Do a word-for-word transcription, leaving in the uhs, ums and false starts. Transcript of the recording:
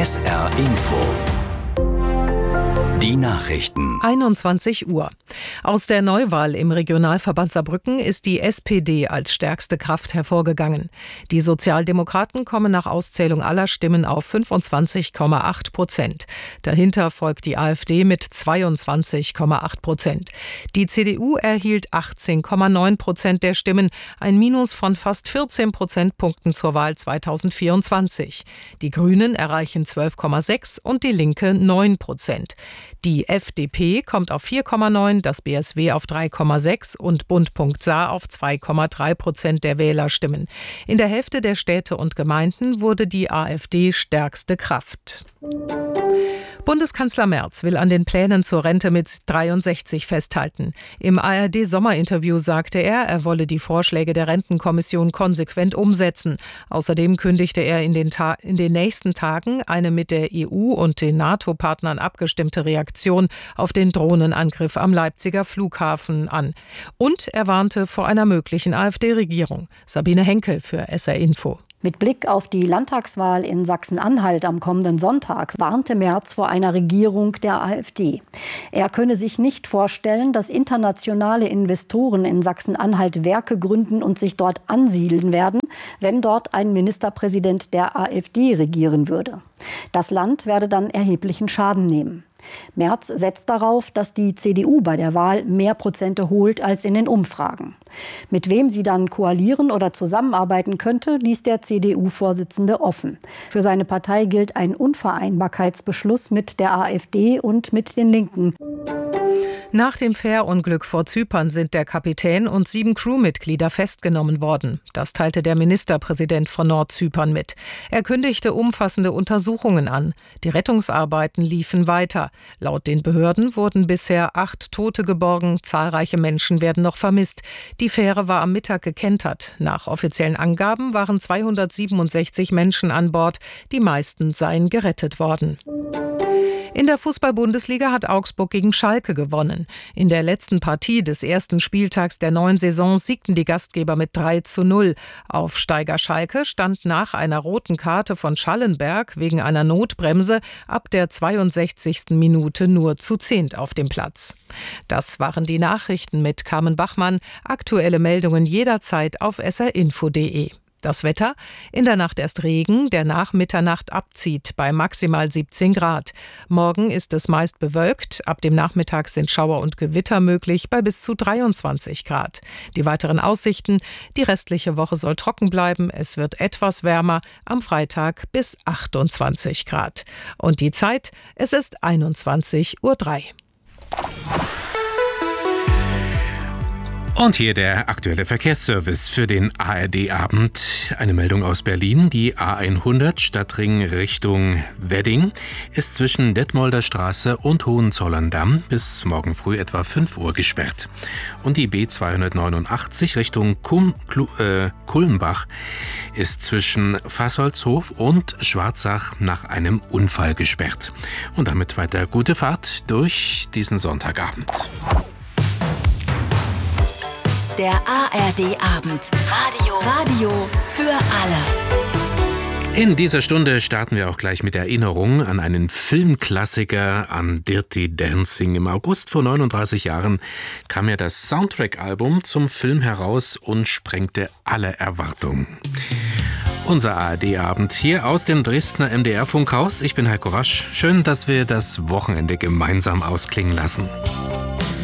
S R Info. Die Nachrichten. einundzwanzig Uhr. Aus der Neuwahl im Regionalverband Saarbrücken ist die S P D als stärkste Kraft hervorgegangen. Die Sozialdemokraten kommen nach Auszählung aller Stimmen auf fünfundzwanzig Komma acht Prozent. Dahinter folgt die AfD mit zweiundzwanzig Komma acht Prozent. Die C D U erhielt achtzehn Komma neun Prozent der Stimmen, ein Minus von fast vierzehn Prozentpunkten zur Wahl zweitausendvierundzwanzig. Die Grünen erreichen zwölf Komma sechs und die Linke neun Prozent. Die F D P kommt auf vier Komma neun, das B S W auf drei Komma sechs und Bund.Saar auf zwei Komma drei Prozent der Wählerstimmen. In der Hälfte der Städte und Gemeinden wurde die AfD stärkste Kraft. Bundeskanzler Merz will an den Plänen zur Rente mit dreiundsechzig festhalten. Im A R D-Sommerinterview sagte er, er wolle die Vorschläge der Rentenkommission konsequent umsetzen. Außerdem kündigte er in den, Ta- in den nächsten Tagen eine mit der E U und den NATO-Partnern abgestimmte Reaktion auf den Drohnenangriff am Leipziger Flughafen an. Und er warnte vor einer möglichen AfD-Regierung. Sabine Henkel für S R Info. Mit Blick auf die Landtagswahl in Sachsen-Anhalt am kommenden Sonntag warnte Merz vor einer Regierung der AfD. Er könne sich nicht vorstellen, dass internationale Investoren in Sachsen-Anhalt Werke gründen und sich dort ansiedeln werden, wenn dort ein Ministerpräsident der AfD regieren würde. Das Land werde dann erheblichen Schaden nehmen. Merz setzt darauf, dass die C D U bei der Wahl mehr Prozente holt als in den Umfragen. Mit wem sie dann koalieren oder zusammenarbeiten könnte, ließ der C D U-Vorsitzende offen. Für seine Partei gilt ein Unvereinbarkeitsbeschluss mit der AfD und mit den Linken. Nach dem Fährunglück vor Zypern sind der Kapitän und sieben Crewmitglieder festgenommen worden. Das teilte der Ministerpräsident von Nordzypern mit. Er kündigte umfassende Untersuchungen an. Die Rettungsarbeiten liefen weiter. Laut den Behörden wurden bisher acht Tote geborgen. Zahlreiche Menschen werden noch vermisst. Die Fähre war am Mittag gekentert. Nach offiziellen Angaben waren zweihundertsiebenundsechzig Menschen an Bord. Die meisten seien gerettet worden. In der Fußball-Bundesliga hat Augsburg gegen Schalke gewonnen. In der letzten Partie des ersten Spieltags der neuen Saison siegten die Gastgeber mit drei zu null. Aufsteiger Schalke stand nach einer roten Karte von Schallenberg wegen einer Notbremse ab der zweiundsechzigsten Minute nur zu zehnt auf dem Platz. Das waren die Nachrichten mit Carmen Bachmann. Aktuelle Meldungen jederzeit auf s r info punkt d e. Das Wetter: in der Nacht erst Regen, der nach Mitternacht abzieht bei maximal siebzehn Grad. Morgen ist es meist bewölkt, ab dem Nachmittag sind Schauer und Gewitter möglich bei bis zu dreiundzwanzig Grad. Die weiteren Aussichten: die restliche Woche soll trocken bleiben, es wird etwas wärmer, am Freitag bis achtundzwanzig Grad. Und die Zeit: es ist einundzwanzig Uhr drei. Und hier der aktuelle Verkehrsservice für den A R D-Abend. Eine Meldung aus Berlin. Die A hundert Stadtring Richtung Wedding ist zwischen Detmolder Straße und Hohenzollern-Damm bis morgen früh etwa fünf Uhr gesperrt. Und die B zweihundertneunundachtzig Richtung Kum, Klu, äh, Kulmbach ist zwischen Fassholzhof und Schwarzach nach einem Unfall gesperrt. Und damit weiter gute Fahrt durch diesen Sonntagabend. Der A R D-Abend. Radio. Radio für alle. In dieser Stunde starten wir auch gleich mit Erinnerungen an einen Filmklassiker, an Dirty Dancing. Im August vor neununddreißig Jahren kam ja das Soundtrack-Album zum Film heraus und sprengte alle Erwartungen. Unser A R D-Abend hier aus dem Dresdner M D R-Funkhaus. Ich bin Heiko Rasch. Schön, dass wir das Wochenende gemeinsam ausklingen lassen.